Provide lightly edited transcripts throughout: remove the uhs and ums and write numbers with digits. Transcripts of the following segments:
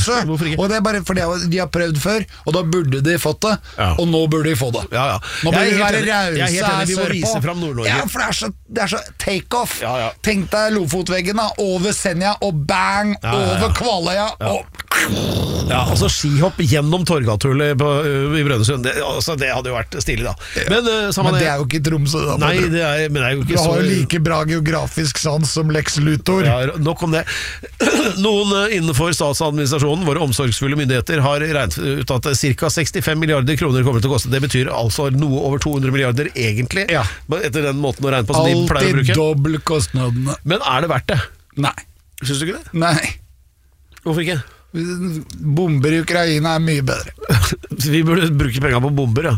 Tromsø. Og det bare fordi de har prøvd før, og da burde de fått det, og nå burde de få det. Nå burde de være rause her sørpå. Ja, for det er så take-off. Tenk deg Lofotveggen da, over Senja, og bang, over Kvaløya, altså skihopp gjennom Torgatull i Brønnøysund, det hadde jo vært stilig da. Men det er jo ikke Tromsø da. Nei, det er jo ikke så... Du har jo like bra geografisk sans som Lex Luthor. Nok om det. Noen innenfor statsadministrasjonen, våre omsorgsfulle myndigheter, har regnet ut at ca. 65 milliarder kroner kommer til å koste. Det betyr altså noe over 200 milliarder egentlig, etter den måten å regne på som de pleier å bruke. Alltid dobbelt kostnadene. Men er det verdt det? Nei. Synes du ikke det? Nei. Hvorfor ikke? Bomber i Ukraina er mye bedre. Vi burde bruke penger på bomber,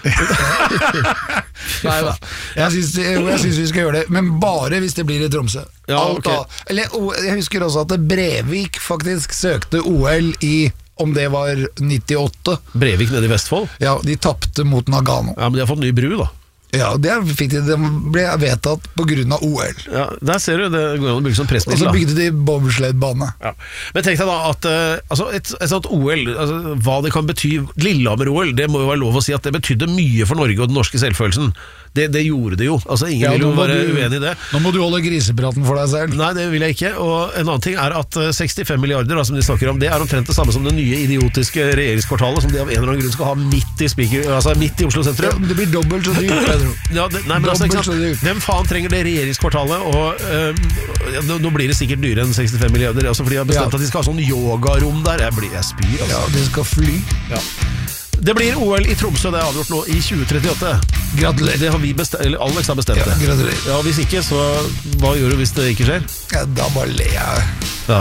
Neida, jeg synes vi skal gjøre det, men bare hvis det blir i Tromsø. Eller, jeg husker også at Brevik faktisk søkte OL i, om det var 98. Brevik nede i Vestfold? Ja, de tappte mot Nagano. Ja, men de har fått ny bru da. Ja, det ble vedtatt på grunn av OL. Ja, der ser du, det går an å bygge sånn pressmiddel. Og så bygde de bobsledbane. Ja. Men tenk deg da at et sånt OL, hva det kan bety, Lillehammer-OL, det må jo være lov å si at det betydde mye for Norge og den norske selvfølelsen. Det gjorde det jo, ingen vil jo være uenig i det. Nå må du holde grisepraten for deg selv. Nei, det vil jeg ikke, og en annen ting er at 65 milliarder som de snakker om, det er omtrent det samme som det nye idiotiske regjeringskvartalet, som de av en eller annen grunn skal ha midt i Oslo sentrum. Det blir dobbelt så dyrt, Pedro. Hvem faen trenger det regjeringskvartalet, og nå blir det sikkert dyrere enn 65 milliarder, også fordi de har bestemt at de skal ha sånn yogarom der. Jeg spyr, altså. Ja, de skal fly. Det blir OL i Tromsø, det er avgjort nå i 2038. Gratulerer. Det har Alex har bestemt det. Gratulerer. Ja, hvis ikke, så hva gjør du hvis det ikke skjer? Ja, da bare ler jeg. Ja,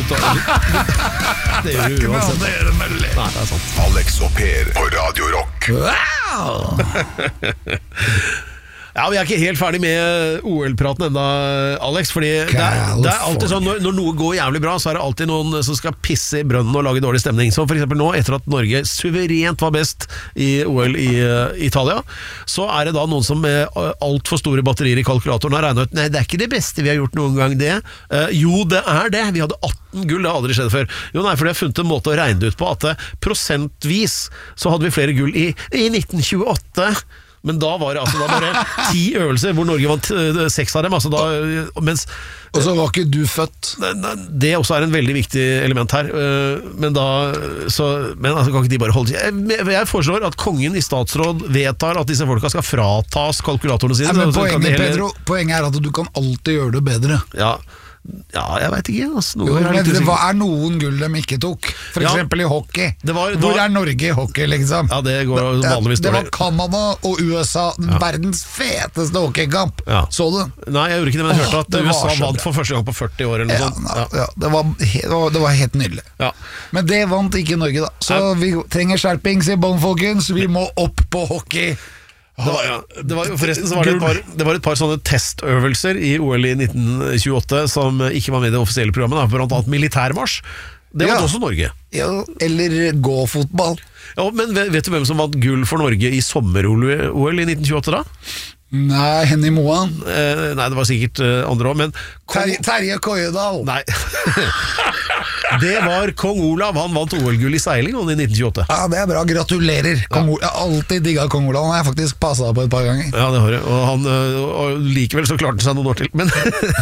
det gjør du uansett. Nei, det er sant. Alex og Per på Radio Rock. Wow! Ja, vi er ikke helt ferdig med OL-praten enda, Alex, fordi det er alltid sånn, når noe går jævlig bra, så er det alltid noen som skal pisse i brønnen og lage dårlig stemning. Så for eksempel nå, etter at Norge suverent var best i OL i Italia, så er det da noen som med alt for store batterier i kalkulatoren har regnet ut, nei, det er ikke det beste vi har gjort noen gang det. Jo, det er det. Vi hadde 18 gull, det har aldri skjedd før. Jo, nei, for de har funnet en måte å regne det ut på, at prosentvis så hadde vi flere gull i 1928. Men da var det bare 10 øvelser hvor Norge vant 6 av dem, og så var ikke du født. Det også er en veldig viktig element her. Men kan ikke de bare holde seg? Jeg foreslår at kongen i statsråd vedtar at disse folka skal fratas kalkulatorene sine. Men poenget er at du kan alltid gjøre det bedre. Ja, jeg vet ikke Hva er noen gull de ikke tok? For eksempel i hockey. Hvor er Norge i hockey, liksom? Ja, det går vanligvis Det var Canada og USA, verdens feteste hockeykamp. Så du? Nei, jeg gjorde ikke det, men jeg hørte at USA vant for første gang på 40 år eller noe sånt. Det var helt nydelig. Men det vant ikke Norge da. Så vi trenger skjerpings i bånn, folkens. Vi må opp på hockey. Det var et par sånne testøvelser i OL i 1928 som ikke var med i det offisielle programmet, blant annet militærmarsj. Det var også Norge. Ja, eller gå-fotball. Ja, men vet du hvem som vant gull for Norge i sommer-OL i 1928 da? Nei, Henny Moan. Nei, det var sikkert andre også, men Terje Køyedal. Nei. Det var Kong Olav, han vant OL-gull i seiling i 1928. Ja, det er bra, gratulerer. Jeg har alltid digget Kong Olav, han har jeg faktisk passet på et par ganger. Ja, det har jeg, og likevel så klarte han seg noen år til, men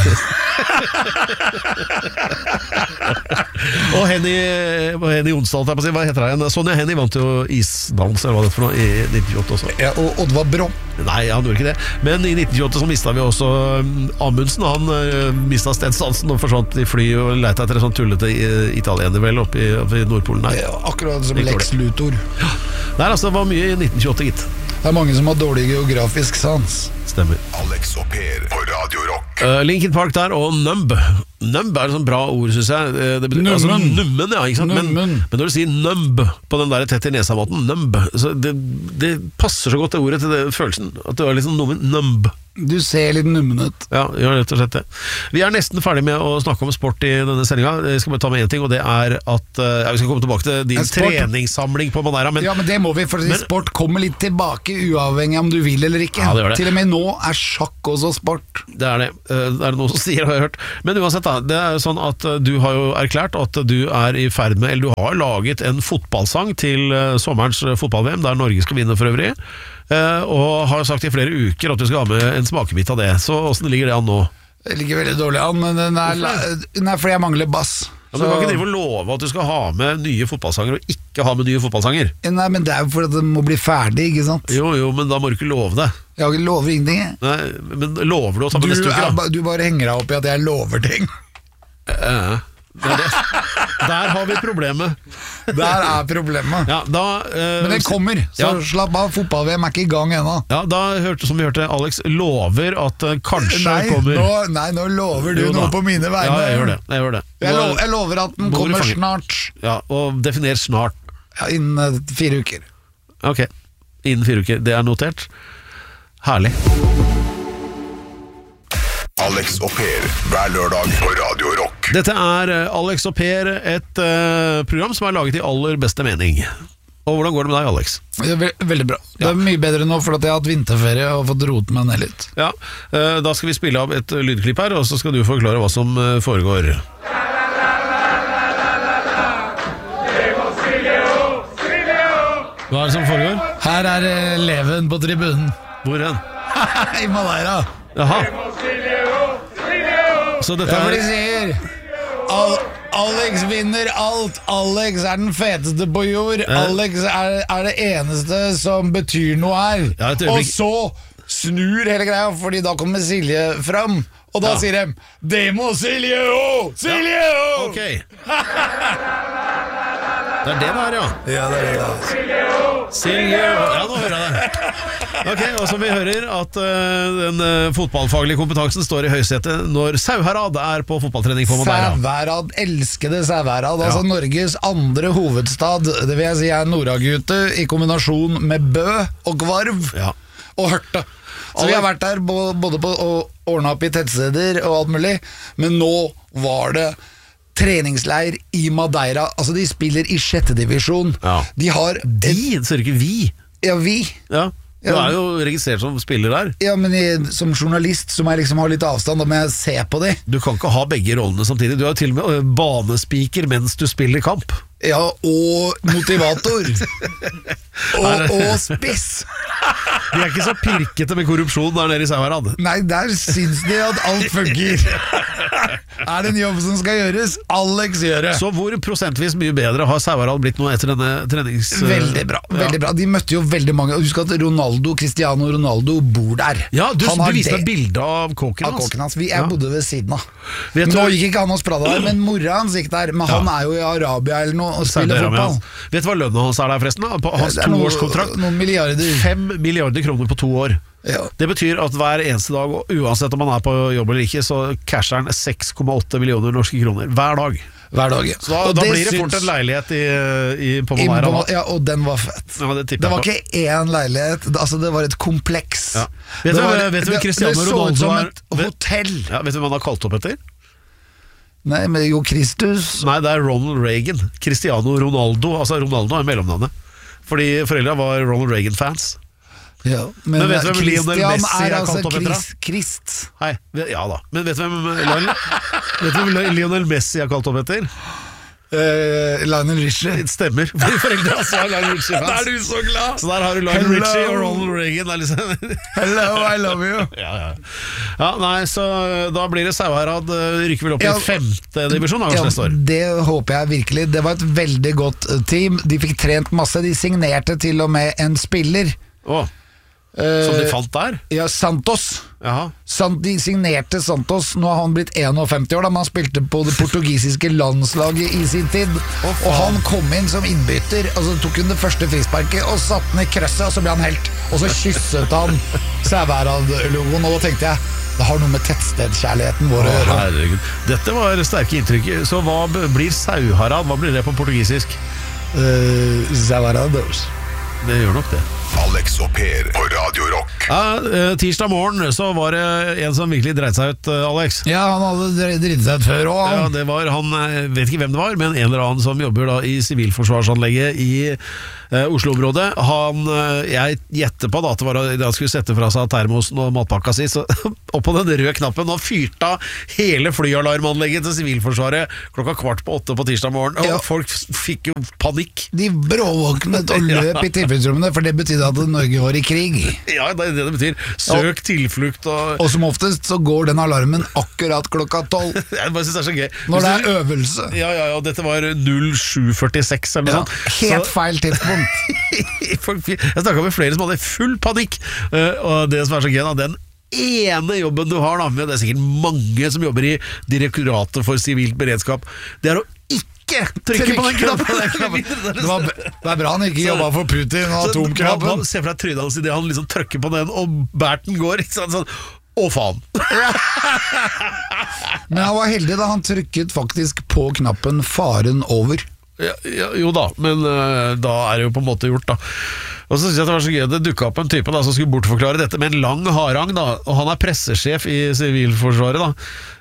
og Henny Jonsdal, hva heter han? Sonja Henny vant jo isdans, eller hva det for noe, i 1928 også. Ja, og Oddvar Brå. Nei, han gjorde ikke det. Men i 1928 så mistet vi også Amundsen. Han mistet stenstansen og forsvant i fly og lette etter en sånn tullete italiener vel oppe i Nordpolen her. Ja, akkurat som Lex Luthor. Nei, altså, det var mye i 1928, gitt. Det er mange som har dårlig geografisk sans. Stemmer. Alex og Per på Radio Rock. Linkin Park der, og Numb. Numb er et sånt bra ord, synes jeg. Det betyr, nummen, ja, ikke sant? Men når du sier numb på den der tett i nesa-måten, numb, så det passer så godt det ordet til det, følelsen, at du er litt sånn numb. Du ser litt nummen ut. Ja, rett og slett det. Vi er nesten ferdig med å snakke om sport i denne sendingen. Jeg skal bare ta med en ting, og det er at vi skal komme tilbake til din treningssamling på Madeira. Men det må vi, for sport kommer litt tilbake uavhengig om du vil eller ikke. Ja, det gjør det. Til og med nå sjakk også sport. Det det. Det noen som sier, har jeg hørt. Men uansett da, det jo sånn at du har jo erklært at du I ferd med, eller du har laget en fotballsang til sommerens fotball-VM, der Norge skal vinne for øvrig, og har sagt I flere uker at du skal ha med en smakebit av det. Så hvordan ligger det an nå? Det ligger veldig dårlig an, men den fordi jeg mangler bass. Ja, du kan ikke drive og love at du skal ha med nye fotballsanger og ikke ha med nye fotballsanger. Nei, men det jo fordi det må bli ferdig, ikke sant? Jo, men da må du ikke love det. Jeg lover ingenting. Nei, men lover du å ta med neste uke da? Du bare henger deg opp I at jeg lover ting. Det. Der har vi problemet. Der problemet. Ja, da, men det kommer, så slapp av, fotball-VM ikke I gang ennå. Ja, da som vi hørte, Alex lover at kanskje kommer. Nei, nå lover du noe på mine vegne. Ja, jeg gjør det. Jeg lover at den kommer snart. Ja, og definer snart. Ja, innen 4 uker. Ok, innen 4 uker, det notert. Herlig. Alex og Per, hver lørdag på Radio Rock. Dette Alex og Per, et program som laget I aller beste mening. Og hvordan går det med deg, Alex? Veldig bra. Det mye bedre nå, for at jeg har hatt vinterferie og fått rotet meg ned litt. Ja, da skal vi spille av et lydklipp her, og så skal du forklare hva som foregår. Hva det som foregår? Her eleven på tribunen. Hvor hen? I Madeira. Jaha. Så dette de sier Alex vinner alt. Alex den feteste på jord. Alex det eneste som betyr noe her. Ja, og så snur hele greia, fordi da kommer Silje fram. Og da sier de det må Silje også! Silje også! Ok. Det det der, ja. Ja, det det. Silje, ja, nå hører jeg det. Ok, og som vi hører at den fotballfaglige kompetansen står I høysetet når Sauherad på fotballtrening på Madeira. Sauherad, elskede Sauherad, altså Norges andre hovedstad. Det vil jeg si Nordagute I kombinasjon med Bø og Gvarv og Hørte. Så vi har vært der både på å ordne opp I tettsteder og alt mulig, men nå var det treningsleir I Madeira. Altså de spiller I 6. divisjon. De har så ikke vi. Ja, vi. Ja. Du jo registrert som spiller der. Ja, men som journalist så må jeg liksom ha litt avstand, da må jeg se på det. Du kan ikke ha begge rollene samtidig. Du jo til og med banespiker mens du spiller kamp. Ja, og motivator. og spiss. De ikke så pirkete med korrupsjon der nede I Sauherad. Nei, der syns de at alt funker. Det en jobb som skal gjøres? Alex gjør det. Så hvor prosentvis mye bedre har Sauherad blitt nå etter denne trenings... Veldig bra, veldig bra. De møtte jo veldig mange. Husk at Cristiano Ronaldo bor der. Ja, du viste et bilde av kåken hans. Jeg bodde ved siden av. Nå gikk ikke han og sprada der, men mora hans gikk der. Men han jo I Arabia eller noe og spiller fotball. Vet du hva lønna hans der forresten? På hans 2-årskontrakt. Noen milliarder. 5 milliarder kroner på 2 år. Ja. Det betyr at hver eneste dag, uansett om man på jobb eller ikke, så casher han 6,8 millioner norske kroner hver dag. Ja. Så da blir det fort en leilighet på Madeira. Ja, og den var fett. Ja, det var ikke én leilighet, altså det var et kompleks. Ja. Vet du Cristiano Ronaldo det så ut som et hotell. Ja, vet du hva han har kalt opp etter? Nei, men jo Kristus. Nei, det Ronald Reagan. Cristiano Ronaldo. Altså Ronaldo mellomnavnet. Fordi foreldra var Ronald Reagan-fans. Ja, men vet du hvem Lionel Messi altså kalt opp etter? Krist. Hei, ja da. Men vet du hvem Lionel Messi har kalt opp etter? Lionel Richie. Stemmer. Foreldre altså Lionel Richie-fans. Da du så glad. Så der har du Lionel Richie og Ronald Reagan. Liksom. Hello, I love you. Ja, nei, så da blir det Sauherad rykker vel opp I 5. divisjon neste år. Det håper jeg virkelig. Det var et veldig godt team. De fikk trent masse. De signerte til og med en spiller. Som de fant der? Ja, Santos. De signerte Santos. Nå har han blitt 51 år da, men han spilte på det portugisiske landslaget I sin tid. Og han kom inn som innbytter, og så tok han det første frisparket og satte den I krøsset, og så ble han helt. Og så kysset han Sauherad-logoen, og da tenkte jeg det har noe med tettstedkjærligheten vår å gjøre. Herregud. Dette var sterke inntrykk. Så hva blir Sauherad? Hva blir det på portugisisk? Sauherados. Det gjør nok det. Alex og Per på Radio Rock. Tirsdag morgen så var det en som virkelig dreit seg ut, Alex. Ja, han hadde dritt seg ut før også. Ja, det var han, vet ikke hvem det var, men en eller annen som jobber da i sivilforsvarsanlegget i Oslo-området. Jeg gjetter på da at det var da han skulle sette fra seg termosen og matpakka si, så opp på den røde knappen og fyrte hele flyalarmanlegget til Sivilforsvaret 7:15 på tirsdag morgen, og folk fikk jo panikk. De bråvåknet og løp i tilfluktsrommene, for det betydde at Norge var i krig. Ja, det er det betyr. Søk tilflukt og som oftest så går den alarmen akkurat 12:00. Jeg bare synes det er så gøy. Når det er øvelse. Ja, dette var 07:46 eller noe sånt. Helt feil tidspunkt. Jeg snakket med flere som hadde full panikk, og det som er så gøy da, den ene jobben du har da, det er sikkert mange som jobber i Direktoratet for sivilt beredskap, det er å ikke trykke på den knappen. Det er bra han ikke jobbet for Putin og atomknappen. Se for deg trynet hans i det han liksom trykker på den og bærten går, ikke sant, sånn, å faen. Men han var heldig da han trykket faktisk på knappen faren over. Jo da, men da er det jo på en måte gjort da. Og så synes jeg det var så gøy, det dukket opp en type da som skulle bortforklare dette med en lang harang da, og han er pressesjef i Sivilforsvaret da,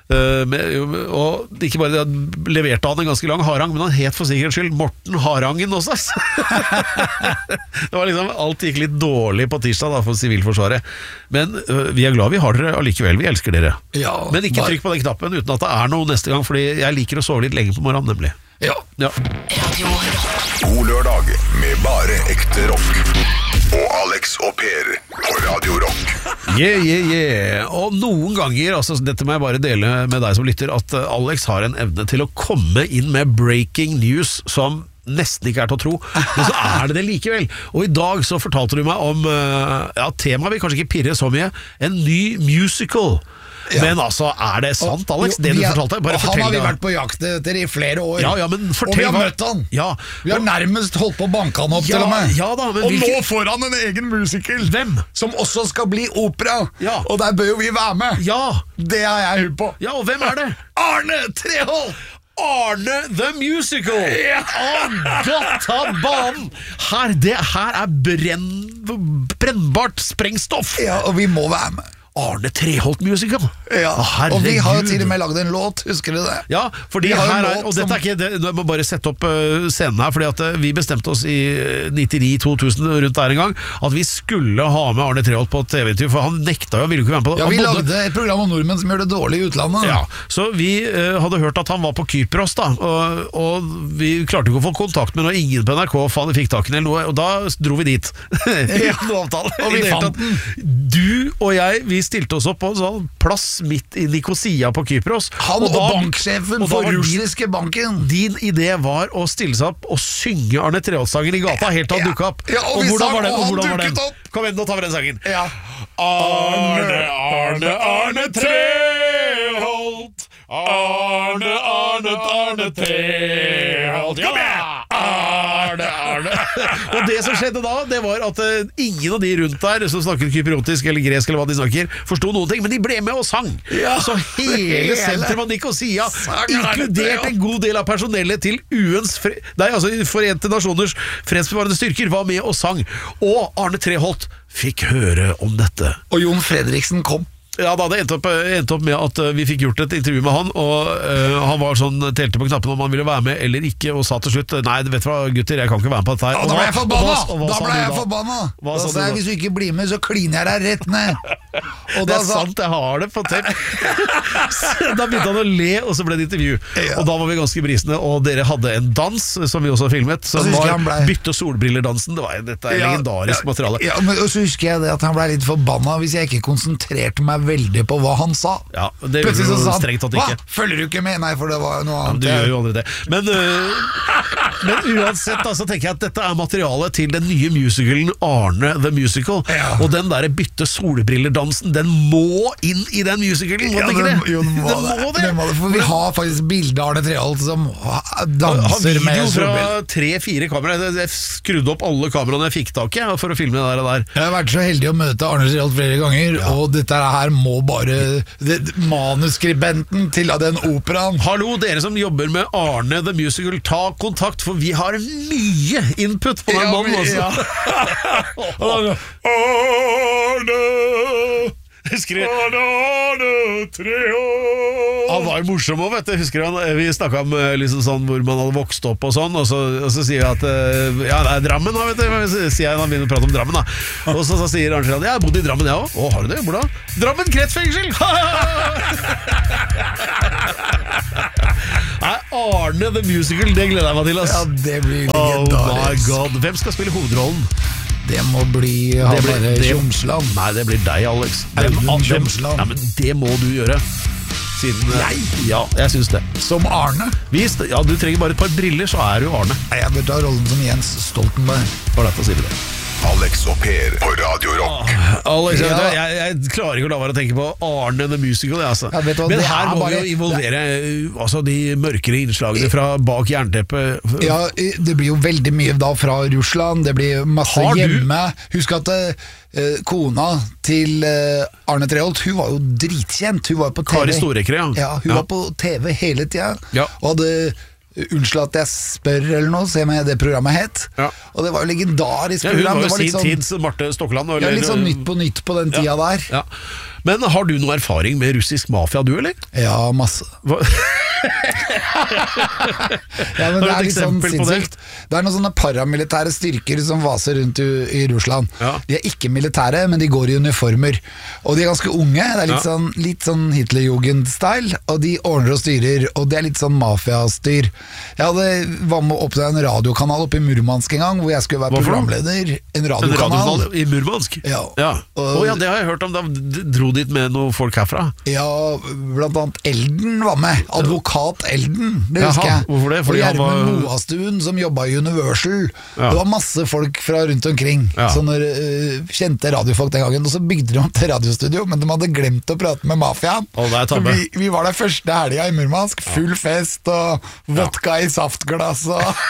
og ikke bare det, leverte han en ganske lang harang, men han het for sikkerhets skyld Morten Harangen også. Det var liksom, alt gikk litt dårlig på tirsdag da for Sivilforsvaret, men vi er glad vi har dere allikevel, vi elsker dere. Ja, men ikke trykk på den knappen uten at det er noe neste gang, fordi jeg liker å sove litt lenge på morgenen nemlig. Ja. Radio Rock. God lørdag med bare ekte rock. Og Alex og Per på Radio Rock. Og noen ganger, altså dette må jeg bare dele med deg som lytter, at Alex har en evne til å komme inn med breaking news som nesten ikke er til å tro, men så er det likevel. Og i dag så fortalte du meg om temaet vil kanskje ikke pirre så mye, en ny musical. Ja. Men altså, er det sant, Alex? Det du fortalte? Bare han har vi vært på jakt etter i flere år. Men og vi har møtt han. Vi har nærmest holdt på å banke han opp til og med. Og nå får han en egen musical. Hvem? Som også skal bli opera. Og der bør jo vi være med. Det har jeg hull på. Og hvem er det? Arne Treholt! Arne the Musical! Godt av banen! Her er brennbart sprengstoff. Og vi må være med. Arne Treholt Musical. Og vi har jo til og med laget en låt, husker du det? Ja, fordi her og dette er ikke det, jeg må bare sette opp scenen her, fordi at vi bestemte oss i 99-2000 rundt der en gang, at vi skulle ha med Arne Treholt på TV-tur, for han nekta jo, ville ikke være med på det. Ja, vi lagde et program om nordmenn som gjør det dårlig i utlandet. Ja, så vi hadde hørt at han var på Kypros da, og vi klarte ikke å få kontakt med noe, ingen på NRK fikk tak i noe, og da dro vi dit. Og vi fant den. Du og jeg, vi stilte oss opp på en sånn plass midt i Nikosia på Kypros. Han og banksjefen for russiske banken. Din idé var å stille seg opp og synge Arne Treholt-sangen i gata helt til han dukket opp. Og hvordan var den? Kom igjen, nå tar vi den sangen. Arne Treholt. Arne Treholt. Kom igjen! Arne. Og det som skjedde da, det var at ingen av de rundt der som snakket kypriotisk eller gresk eller hva de snakker, forstod noen ting, men de ble med og sang. Så hele sentrum av Nikosia, inkludert en god del av personellet til UNs Forente Nasjoners fredsbevarende styrker, var med og sang. Og Arne Treholt fikk høre om dette. Og Jon Fredriksen kom. Ja, da det endte opp med at vi fikk gjort et intervju med han, og han var sånn, telte på knappen om han ville være med eller ikke, og sa til slutt, nei, vet du hva, gutter, jeg kan ikke være med på dette her. Da ble jeg forbanna! Da sa jeg, hvis du ikke blir med, så kliner jeg deg rett ned. Og det er sant, jeg har det på tepp. Da begynte han å le, og så ble det intervju. Og da var vi ganske brisende, og dere hadde en dans, som vi også har filmet, som var bytte solbriller-dansen. Dette er legendarisk materiale. Og så husker jeg det at han ble litt forbanna hvis jeg ikke konsentrerte meg veldig på hva han sa. Ja, det gjør jo strengt tatt ikke. Hva? Følger du ikke med? Nei, for det var noe annet. Du gjør jo aldri det. Men uansett da, så tenker jeg at dette er materialet til den nye musicalen Arne the Musical. Og den der bytte solbriller-dansen, den må inn i den musicalen, må den ikke det? Jo, den må det. For vi har faktisk bilder av Arne Treholt som danser med solbriller. Har video fra 3-4 kameraer. Jeg skrudde opp alle kameraene jeg fikk tak i for å filme det der. Jeg har vært så heldig å møte Arne Treholt flere ganger, og dette her må bare manuskribenten til den operaen. Hallo, dere som jobber med Arne the Musical, ta kontakt, for vi har mye input på den mannen også. Arne! Husker jeg Arne Treholt. Han var jo morsom også, vet du. Husker han, vi snakket om liksom sånn hvor man hadde vokst opp og sånn, og så sier jeg at ja, det Drammen da, vet du. Sier jeg, han begynner å prate om Drammen da. Og så sier Arne Treholt, jeg har bodd i Drammen jeg også. Å, har du det? Hvor da? Drammen kretsfengsel! Nei, Arne the Musical, det gleder jeg meg til, ass. Ja, det blir legendarisk. Oh my god. Hvem skal spille hovedrollen? Det må bli Tjomsland. Nei, det blir deg, Alex. Tjomsland. Ja, men det må du gjøre. Siden, ja, jeg synes det. Som Arne? Ja, du trenger bare et par briller, så du Arne. Nei, jeg bør ta rollen som Jens Stoltenberg. Bare derfor sier vi det. Alex og Per på Radio Rock. Alex, jeg klarer ikke å la være å tenke på Arne the Musical, altså. Men her må vi jo involvere de mørkere innslagene fra bak jernteppet. Ja, det blir jo veldig mye da fra Russland. Det blir masse hjemme. Husk at kona til Arne Treholt, hun var jo dritkjent. Hun var på TV. Kari Storekre, ja. Hun var på TV hele tiden. Og hadde unnskyld at jeg spør eller noe, se med det programmet het. Og det var jo legendarisk program. Hun var jo sin tids Marte Stokkeland. Ja, litt sånn Nytt på Nytt på den tida der. Ja. Men har du noe erfaring med russisk mafia, du, eller? Ja, masse. Ja, men det litt sånn sinnssykt. Det noen sånne paramilitære styrker som vaser rundt i Russland. De ikke militære, men de går i uniformer. Og de ganske unge. Det litt sånn Hitlerjugend-style. Og de ordner og styrer. Og det litt sånn mafiastyr. Jeg var med å åpne en radiokanal oppe i Murmansk en gang, hvor jeg skulle være programleder. En radiokanal i Murmansk? Ja. Det har jeg hørt om. Da dro dit med noen folk herfra. Ja, blant annet Elden var med. Advokat Elden, det husker jeg. Hvorfor det? Og Gjermund Moastuen som jobbet i Universal. Det var masse folk fra rundt omkring, sånne kjente radiofolk den gangen. Og så bygde de om til radiostudio, men de hadde glemt å prate med mafiaen. Vi var der første helga i Murmansk, full fest og vodka i saftglass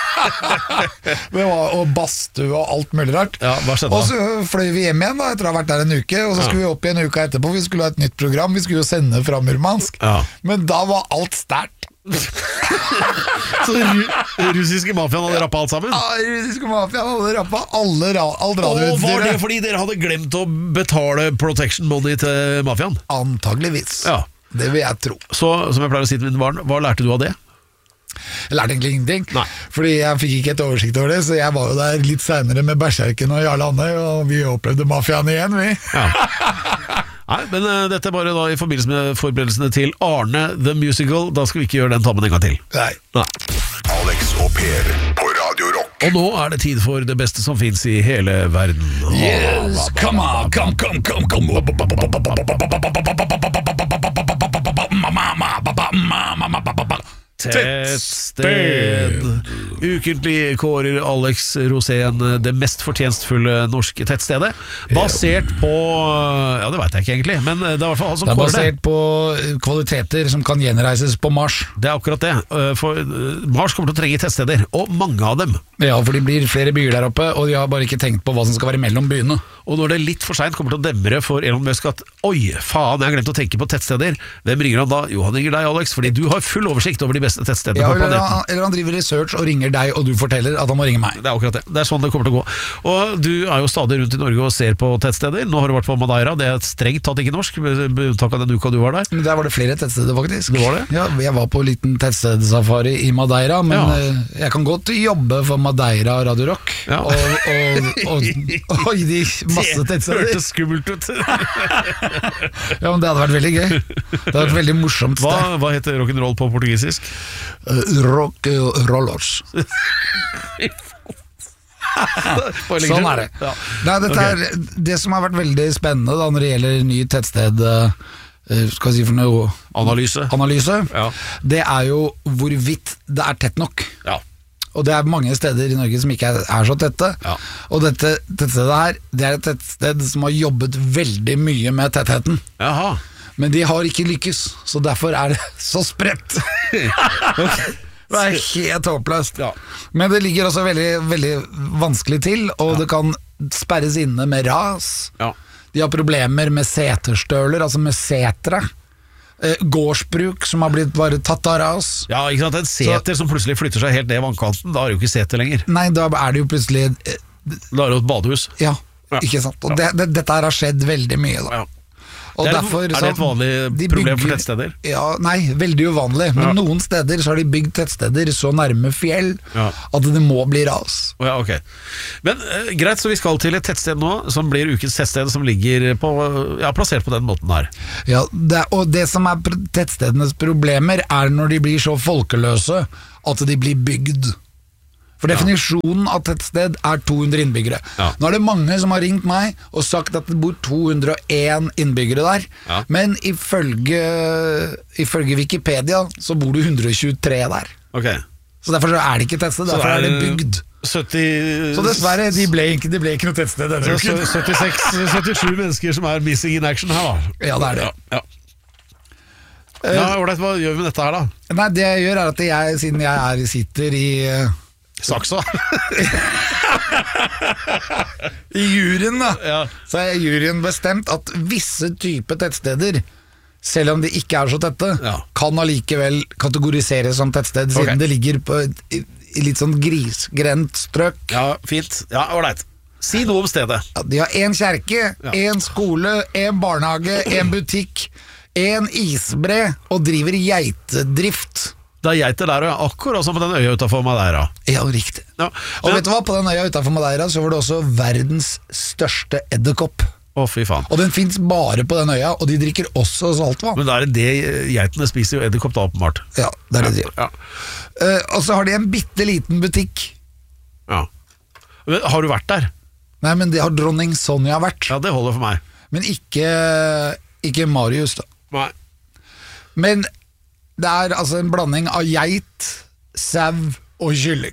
og badstue og alt mulig rart. Og så fløy vi hjem igjen da, etter å ha vært der en uke, og så skulle vi opp i en uke etterpå. Vi skulle ha et nytt program, vi skulle jo sende fra Murmansk. Men da var alt sterkt. Så russiske mafiaen hadde rappet alt sammen? Ja, russiske mafiaen hadde rappet alt radioutstyret. Og var det fordi dere hadde glemt å betale protection money til mafiaen? Antageligvis. Det vil jeg tro. Så som jeg pleier å si til mine barn, hva lærte du av det? Jeg lærte egentlig ingenting, fordi jeg fikk ikke et oversikt over det. Så jeg var jo der litt senere med Berserken og Jarle Andøy, og vi opplevde mafiaen igjen, vi. Nei, men dette er bare da i forbindelse med forberedelsene til Arne the Musical. Da skal vi ikke gjøre den tabben en gang til. Nei. Alex og Per på Radio Rock. Og nå er det tid for det beste som finnes i hele verden. Yes, come on, come. Tettsted. Ukentlig kårer Alex Rosén det mest fortjenstfulle norske tettstedet. Basert på ja, det vet jeg ikke egentlig, men det er i hvert fall han som kårer det. Det er basert på kvaliteter som kan gjenreises på Mars. Det er akkurat det. For Mars kommer til å trenge tettsteder, og mange av dem. Ja, for det blir flere byer der oppe, og de har bare ikke tenkt på hva som skal være mellom byene. Og når det litt for sent kommer til å demre for Elon Musk at oi, faen, jeg har glemt å tenke på tettsteder. Hvem ringer han da? Jo, han ringer deg, Alex, fordi du har full oversikt over de beste tettstedene på planeten. Eller han driver research og ringer deg, og du forteller at han må ringe meg. Det er akkurat det. Det er sånn det kommer til å gå. Og du er jo stadig rundt i Norge og ser på tettsteder. Nå har du vært på Madeira, det er strengt tatt ikke norsk, med unntak av den uka du var der. Men der var det flere tettsteder faktisk. Det var det? Ja, jeg var på en liten tettstedsafari i Madeira, men jeg kan godt jobbe for Madeira Radio Rock, og gi de masse tettsteder. Det hørtes skummelt ut. Ja, men det hadde vært veldig gøy. Det hadde vært veldig morsomt sted. Hva heter rock'n'roll på portugisisk? Rock'n'rollers. Sånn er det. Nei, dette er det som har vært veldig spennende da, når det gjelder ny tettsted, skal vi si for noe analyse. Det er jo hvorvidt det er tett nok. og det mange steder i Norge som ikke er så tette. Og dette tettstedet her, det et tettsted som har jobbet veldig mye med tettheten. Jaha. Men de har ikke lykkes, så derfor det så spredt. Det helt håpløst. Men det ligger også veldig, veldig vanskelig til, og det kan sperres inne med ras. De har problemer med seterstøler, altså med setre. Gårdsbruk som har blitt bare tatt av ras. Ja, ikke sant, en seter som plutselig flytter seg helt ned i vannkanten, da det jo ikke seter lenger. Nei, da det jo plutselig Da det jo et badehus. Ja, ikke sant. Og dette her har skjedd veldig mye da. Og derfor, det et vanlig problem for tettsteder? Ja, nei, veldig uvanlig. Men noen steder så har de bygd tettsteder så nærme fjell at det må bli ras. Ja, ok. Men greit, så vi skal til et tettsted nå som blir ukens tettsted, som ligger på, plassert på den måten her. Ja, og det som tettstedenes problemer når de blir så folkeløse at de blir bygd. For definisjonen av tettsted 200 innbyggere. Nå det mange som har ringt meg og sagt at det bor 201 innbyggere der, men ifølge Wikipedia så bor det 123 der. Så derfor det ikke tettsted, derfor det bygd. 70... Så dessverre, de ble ikke noe tettsted denne uken. 76-77 mennesker som missing in action her da. Ja, det det. Hva gjør vi med dette her da? Nei, det jeg gjør at siden jeg sitter i... Saksa. I juryen da så juryen bestemt at visse typer tettsteder, selv om de ikke så tette, kan allikevel kategoriseres som tettsted, siden det ligger på i litt sånn grisgrendt strøk. Ja, fint. Ja, ålreit. Si noe om stedet. De har en kjerke, en skole, en barnehage, en butikk, en isbre, og driver geitedrift. Det geiter der, akkurat som på den øya utenfor Madeira. Ja, riktig. Og vet du hva, på den øya utenfor Madeira så var det også verdens største edderkopp. Fy faen. Og den finnes bare på den øya, og de drikker også saltvann. Men da det geitene spiser jo edderkopp da, åpenbart. Ja, det det de gjør. Og så har de en bitteliten butikk. Ja. Men, har du vært der? Nei, men det har dronning Sonja vært. Ja, det holder for meg. Men ikke Marius da. Nei. Men det altså en blanding av geit, sau og kylling.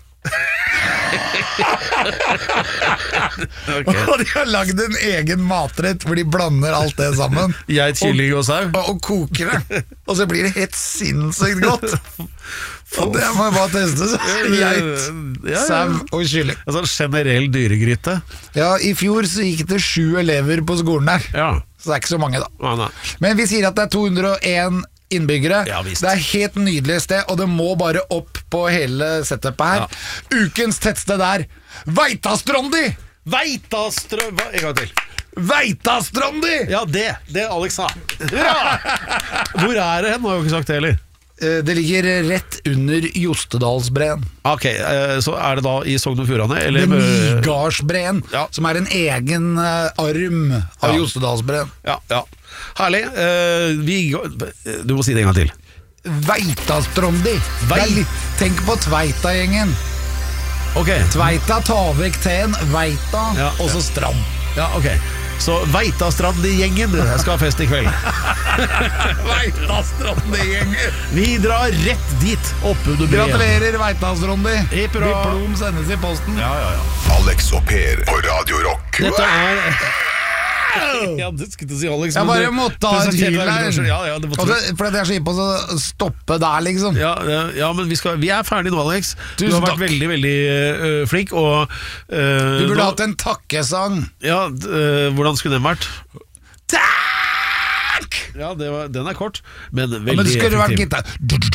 Og de har lagd en egen matrett hvor de blander alt det sammen. Geit, kylling og sau? Og koker det. Og så blir det helt sinnssykt godt. Og det må jeg bare teste. Geit, sau og kylling. Altså generell dyregryte. Ja, i fjor så gikk det 7 elever på skolen der. Ja. Så det ikke så mange da. Nei. Men vi sier at det 201 innbyggere. Ja, visst. Det helt nydelig sted, og det må bare opp på hele setupet her. Ukens tettsted Veitastrandi! Veitastrandi! En gang til. Veitastrandi! Ja, det Alex sa. Ja. Hvor det hen? Nå har jeg jo ikke sagt det heller. Det ligger rett under Jostedalsbreen. Ok, så det da i Sogn og Fjordane? Det Nygardsbreen, som en egen arm av Jostedalsbreen. Ja. Herlig. Du må si det en gang til. Veitastrandi. Tenk på Tveita-gjengen. Tveita, ta vekk ten, Veita, og så strand. Ja, ok. Så Veitastrandi-gjengen skal ha fest i kveld. Veitastrandi-gjengen. Vi drar rett dit. Gratulerer, Veitastrandi. Diplom sendes i posten. Ja. Alex og Per på Radio Rock. Dette Ja, det skulle du si, Alex. Jeg bare måtte ha et hyl der. Ja, det måtte du. For det så kjipt å stoppe der, liksom. Ja, men vi ferdige nå, Alex. Du har vært veldig, veldig flink. Og du burde hatt en takkesang. Ja, hvordan skulle den vært? Takk! Ja, den kort, men veldig men det skulle vært gitar.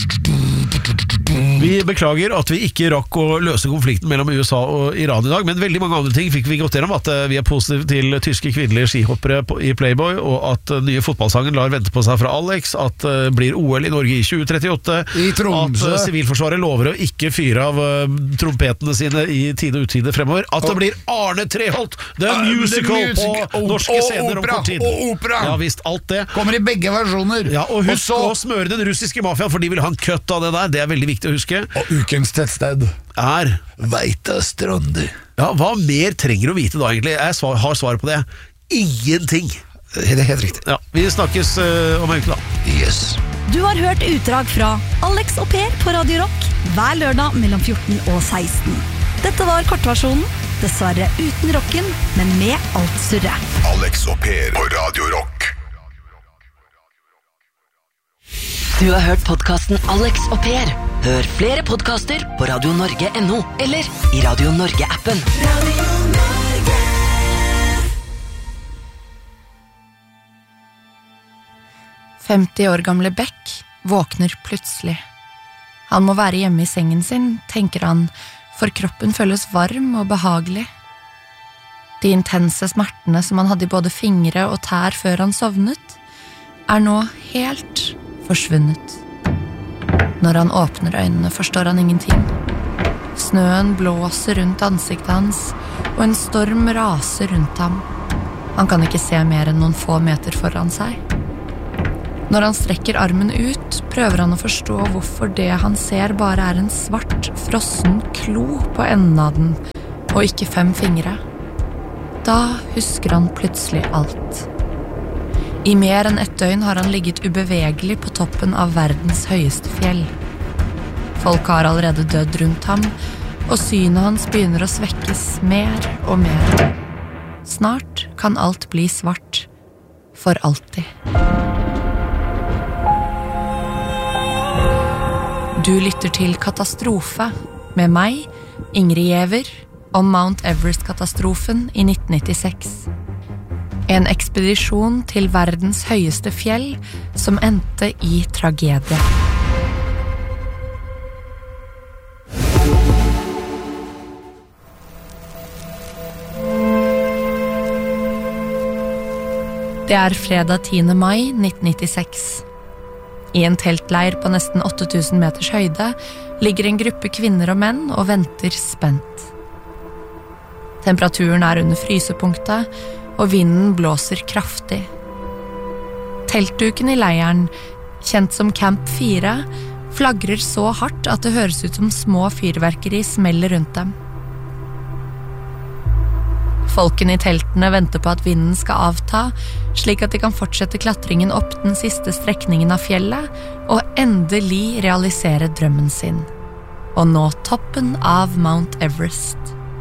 Vi beklager at vi ikke rakk å løse konflikten mellom USA og Iran i dag, men veldig mange andre ting fikk vi godt gjennom. At vi positive til tyske kvinnelige skihoppere i Playboy, og at nye fotballsangen lar vente på seg fra Alex, at blir OL i Norge i 2038, I Tromsø, at Sivilforsvaret lover å ikke fyre av trompetene sine i tide og utide fremover, at det blir Arne Treholt, The Musical på norske scener om kort tid. Og opera. Ja visst, alt det. Kommer i begge versjoner. Ja, og husk å smøre den russiske mafiaen, for de vil ha en cut av det der. Det veldig viktig å huske. Og ukens tettsted Veitastrandi. Ja, hva mer trenger å vite da egentlig? Jeg har svaret på det. Ingenting. Det helt riktig. Ja, vi snakkes om en uke da. Yes. Du har hørt utdrag fra Alex og Per på Radio Rock hver lørdag mellom 14 og 16. Dette var kortversjonen, dessverre uten rocken, men med alt surret. Alex og Per på Radio Rock. Du har hørt podcasten Alex og Per. Hør flere podcaster på radionorge.no eller i Radio Norge-appen. Radio Norge. 50 år gamle Beck våkner plutselig. Han må være hjemme i sengen sin, tenker han, for kroppen føles varm og behagelig. De intense smertene som han hadde i både fingre og tær før han sovnet, nå helt forsvunnet. Når han åpner øynene, forstår han ingenting. Snøen blåser rundt ansiktet hans, og en storm raser rundt ham. Han kan ikke se mer enn noen få meter foran seg. Når han strekker armen ut, prøver han å forstå hvorfor det han ser bare en svart, frossen klo på enden av den, og ikke 5 fingre. Da husker han plutselig alt. I mer enn 1 døgn har han ligget ubevegelig på toppen av verdens høyeste fjell. Folk har allerede dødd rundt ham, og synet hans begynner å svekkes mer og mer. Snart kan alt bli svart, for alltid. Du lytter til Katastrofe, med meg, Ingrid Giæver, om Mount Everest-katastrofen i 1996. En ekspedisjon til verdens høyeste fjell som endte i tragedie. Det fredag 10. mai 1996. I en teltleir på nesten 8000 meters høyde ligger en gruppe kvinner og menn og venter spent. Temperaturen under frysepunktet, og vinden blåser kraftig. Teltduken i leiren, kjent som Camp 4, flagrer så hardt at det høres ut som små fyrverkeri smeller rundt dem. Folkene i teltene venter på at vinden skal avta, slik at de kan fortsette klatringen opp den siste strekningen av fjellet, og endelig realisere drømmen sin, og nå toppen av Mount Everest.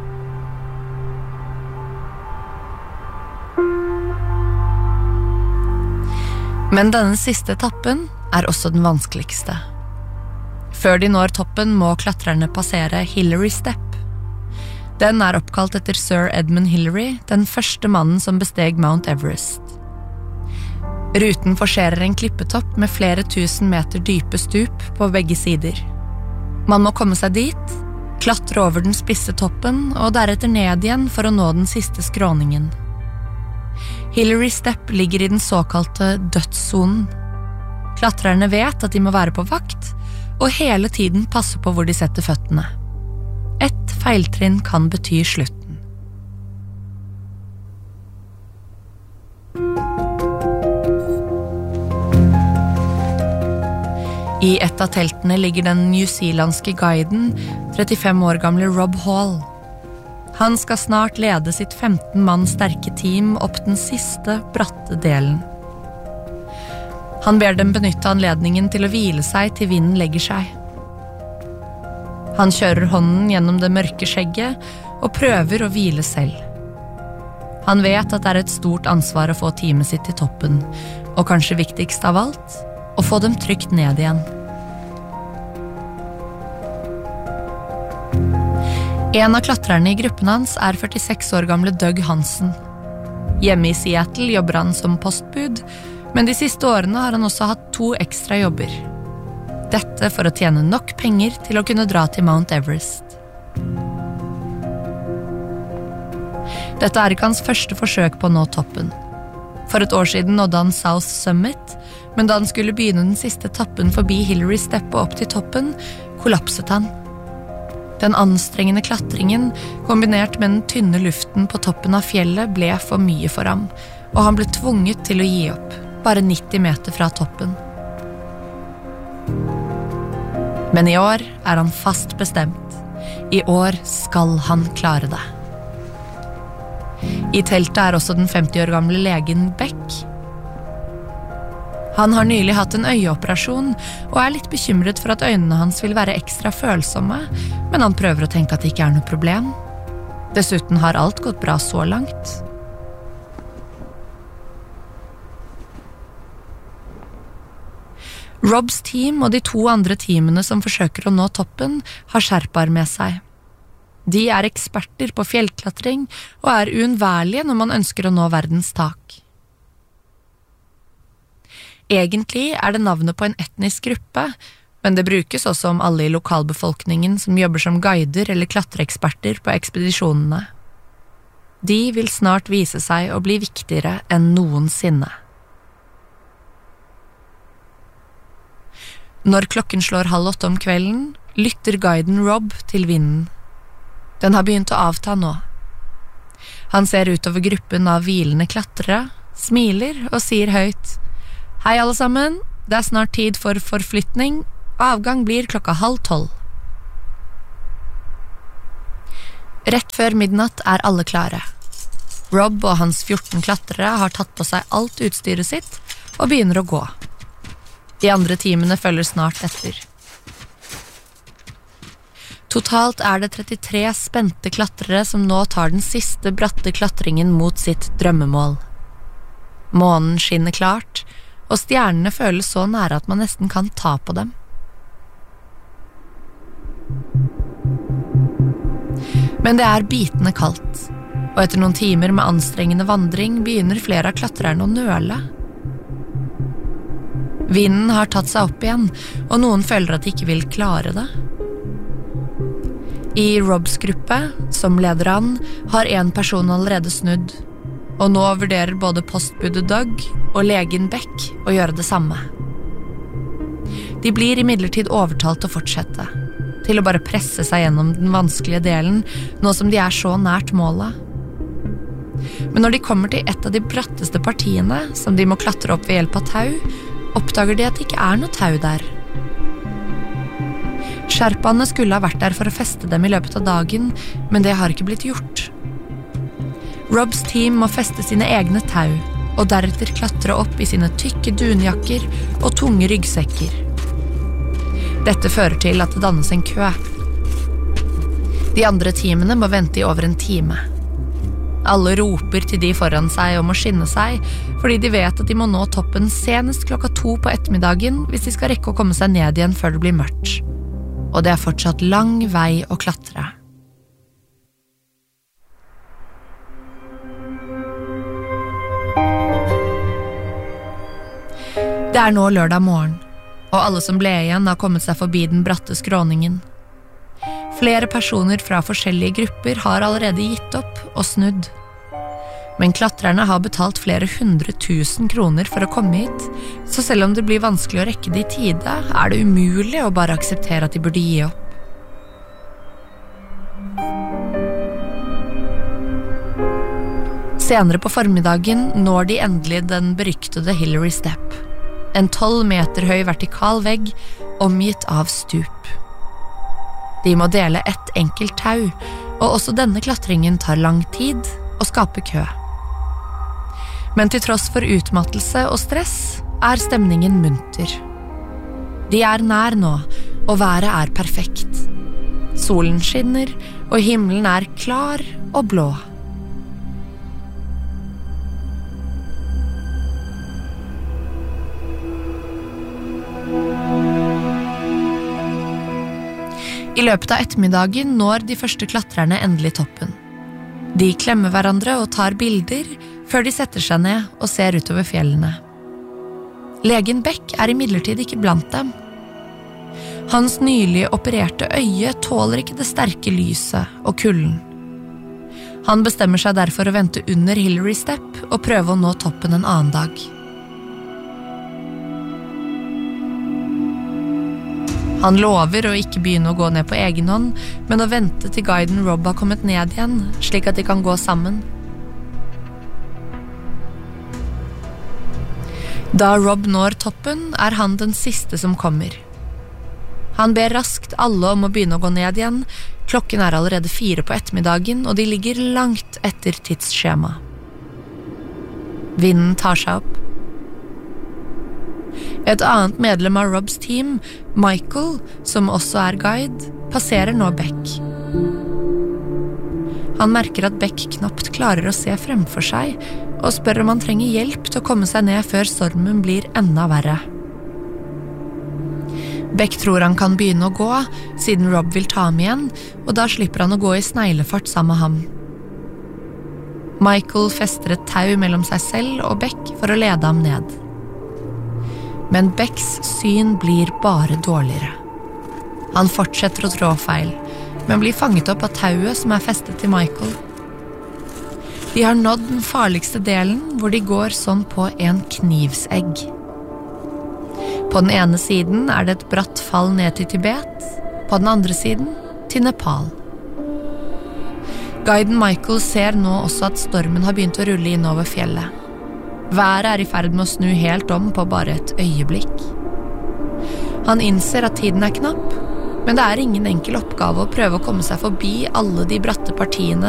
Men denne siste etappen også den vanskeligste. Før de når toppen må klatrerne passere Hillary Step. Den oppkalt etter Sir Edmund Hillary, den første mannen som besteg Mount Everest. Ruten forserer en klippetopp med flere tusen meter dype stup på begge sider. Man må komme seg dit, klatre over den spisse toppen og deretter ned igjen for å nå den siste skråningen. Hillary Step ligger i den såkalte dødssonen. Klatrerne vet at de må være på vakt, og hele tiden passe på hvor de setter føttene. Et feiltrinn kan bety slutten. I et av teltene ligger den newzealandske guiden, 35 år gamle Rob Hall. Han skal snart lede sitt 15 mann sterke team opp den siste bratte delen. Han ber dem benytte anledningen til å hvile seg til vinden legger seg. Han kjører hånden gjennom det mørke skjegget og prøver å hvile selv. Han vet at det et stort ansvar å få teamet sitt til toppen, og kanskje viktigst av alt, å få dem trygt ned igjen. En av klatrerne i gruppen hans 46 år gamle Doug Hansen. Hjemme i Seattle jobber han som postbud, men de siste årene har han også hatt 2 ekstra jobber. Dette for å tjene nok penger til å kunne dra til Mount Everest. Dette ikke hans første forsøk på å nå toppen. For et år siden nådde han South Summit, men da han skulle begynne den siste etappen forbi Hillary Step og opp til toppen, kollapset han. Den anstrengende klatringen, kombinert med den tynne luften på toppen av fjellet, ble for mye for ham, og han ble tvunget til å gi opp, bare 90 meter fra toppen. Men i år han fast bestemt. I år skal han klare det. I teltet også den 50 år gamle legen Beck. Han har nylig hatt en øyeoperasjon og litt bekymret for at øynene hans vil være ekstra følsomme, men han prøver å tenke at det ikke noe problem. Dessuten har alt gått bra så langt. Robs team og de 2 andre teamene som forsøker å nå toppen, har sherpaer med seg. De eksperter på fjellklatring og uunnværlige når man ønsker å nå verdens tak. Egentlig det navnet på en etnisk gruppe, men det brukes også om alle i lokalbefolkningen som jobber som guider eller klatreeksperter på ekspedisjonene. De vil snart vise seg å bli viktigere enn noensinne. Når klokken slår 7:30 om kvelden, lytter guiden Rob til vinden. Den har begynt å avta nå. Han ser utover gruppen av hvilende klatrere, smiler og sier høyt: «Hei alle sammen, det snart tid for forflytning. Avgang blir 11:30. Rett før midnatt alle klare. Rob og hans 14 klatrere har tatt på seg alt utstyret sitt og begynner å gå. De andre teamene følger snart etter. Totalt det 33 spente klatrere som nå tar den siste bratte klatringen mot sitt drømmemål. Månen skinner klart, og stjernene føles så nære at man nesten kan ta på dem. Men det bitende kaldt, og etter noen timer med anstrengende vandring begynner flere av klatrerne å nøle. Vinden har tatt seg opp igjen, og noen føler at de ikke vil klare det. I Robs gruppe, som leder an, har en person allerede snudd, og nå vurderer både postbudet Doug og legen Beck å gjøre det samme. De blir imidlertid overtalt å fortsette, til å bare presse seg gjennom den vanskelige delen, nå som de så nært målet. Men når de kommer til et av de bratteste partiene, som de må klatre opp ved hjelp av tau, oppdager de at det ikke noe tau der. Sherpaene skulle ha vært der for å feste dem i løpet av dagen, men det har ikke blitt gjort. Robs team må feste sine egne tau, og deretter klatre opp i sine tykke dunjakker og tunge ryggsekker. Dette fører til at det dannes en kø. De andre teamene må vente i over en time. Alle roper til de foran seg om å skynde seg, fordi de vet at de må nå toppen senest 2:00 på ettermiddagen hvis de skal rekke å komme seg ned igjen før det blir mørkt. Og det fortsatt lang vei å klatre. Det nå lørdag morgen, og alle som ble igjen har kommet seg forbi den bratte skråningen. Flere personer fra forskjellige grupper har allerede gitt opp og snudd. Men klatrerne har betalt flere 100 000 kroner for å komme hit, så selv om det blir vanskelig å rekke det i tide, det umulig å bare akseptere at de burde gi opp. Senere på formiddagen når de endelig den beryktede Hillary Step, en 12 meter høy vertikal vegg omgitt av stup. De må dele ett enkelt tau, og også denne klatringen tar lang tid og skaper kø. Men til tross for utmattelse og stress stemningen munter. De nær nå, og været perfekt. Solen skinner, og himmelen klar og blå. I løpet av ettermiddagen når de første klatrerne endelig toppen. De klemmer hverandre og tar bilder før de setter seg ned og ser utover fjellene. Legen Beck imidlertid ikke blant dem. Hans nylig opererte øye tåler ikke det sterke lyset og kulden. Han bestemmer seg derfor å vente under Hillary Step og prøve å nå toppen en annen dag. Han lover å ikke begynne å gå ned på egen hånd, men å vente til guiden Rob har kommet ned igjen, slik at de kan gå sammen. Da Rob når toppen, han den siste som kommer. Han ber raskt alle om å begynne å gå ned igjen. Klokken allerede 4 på ettermiddagen, og de ligger langt etter tidsskjema. Vinden tar seg opp. Et annet medlem av Robs team, Michael, som også guide, passerer nå Beck. Han merker at Beck knapt klarer å se fremfor seg, og spør om han trenger hjelp til å komme seg ned før stormen blir enda verre. Beck tror han kan begynne å gå, siden Rob vil ta ham igjen, og da slipper han å gå i sneglefart sammen med ham. Michael fester et tau mellom seg selv og Beck for å lede ham ned. Men Becks syn blir bare dårligere. Han fortsetter å trå feil, men blir fanget opp av tauet som festet til Michael. De har nådd den farligste delen, hvor de går sånn på en knivsegg. På den ene siden det et bratt fall ned til Tibet, på den andre siden til Nepal. Guiden Michael ser nå også at stormen har begynt å rulle inn over fjellet. Været i ferd med å snu helt om på bare et øyeblikk. Han innser at tiden knapp, men det ingen enkel oppgave å prøve å komme seg forbi alle de bratte partiene